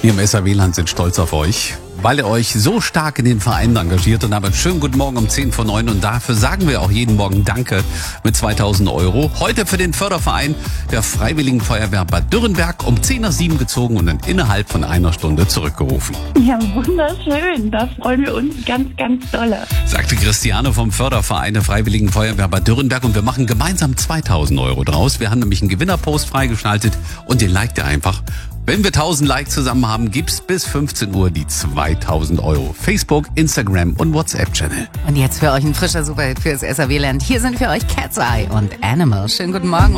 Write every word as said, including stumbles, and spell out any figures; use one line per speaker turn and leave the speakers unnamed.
Wir im S R W-Land sind stolz auf euch, weil ihr euch so stark in den Verein engagiert und damit schönen guten Morgen um zehn vor neun und dafür sagen wir auch jeden Morgen Danke mit zweitausend Euro. Heute für den Förderverein der Freiwilligen Feuerwehr Bad Dürrenberg um zehn nach sieben gezogen und dann innerhalb von einer Stunde zurückgerufen.
Ja, wunderschön. Da freuen wir uns ganz, ganz dolle.
Sagte Christiane vom Förderverein der Freiwilligen Feuerwehr Bad Dürrenberg und wir machen gemeinsam zweitausend Euro draus. Wir haben nämlich einen Gewinnerpost freigeschaltet und den liked ihr einfach. Wenn wir tausend Likes zusammen haben, gibt's bis fünfzehn Uhr die zweitausend Euro. Facebook, Instagram und WhatsApp-Channel.
Und jetzt für euch ein frischer Superhit fürs S R W-Land. Hier sind für euch Cat's Eye und Animal. Schönen guten Morgen.